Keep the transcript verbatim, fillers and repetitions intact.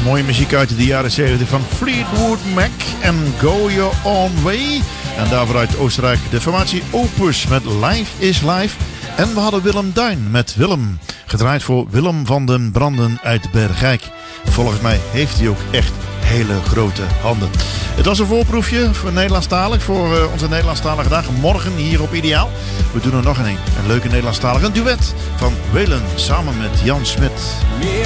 Mooie muziek uit de jaren zeventig van Fleetwood Mac en Go Your Own Way. En daarvoor uit Oostenrijk de formatie Opus met Life is Life. En we hadden Willem Duin met Willem. Gedraaid voor Willem van den Branden uit Bergijk. Volgens mij heeft hij ook echt hele grote handen. Het was een voorproefje voor Nederlandstalig, voor uh, onze Nederlandstalige dag. Morgen hier op Ideaal. We doen er nog een, een leuke Nederlandstalige, een duet van Welen samen met Jan Smit. Meer